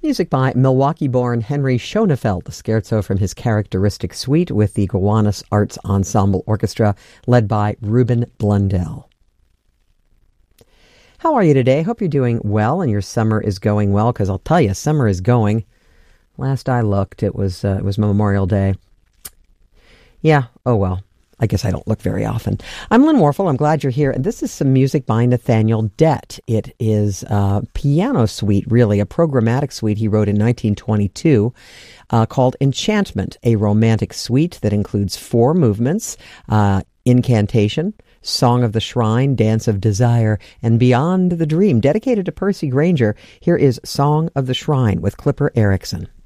Music by Milwaukee-born Henry Schoenfeld, the scherzo from his characteristic suite with the Gowanus Arts Ensemble Orchestra, led by Ruben Blundell. How are you today? Hope you're doing well and your summer is going well, because I'll tell you, summer is going. Last I looked, it was Memorial Day. Yeah, oh well. I guess I don't look very often. I'm Lynn Warfel. I'm glad you're here. And this is some music by Nathaniel Dett. It is a piano suite, really, a programmatic suite he wrote in 1922 called Enchantment, a romantic suite that includes 4 movements, Incantation, Song of the Shrine, Dance of Desire, and Beyond the Dream. Dedicated to Percy Grainger, here is Song of the Shrine with Clipper Erickson.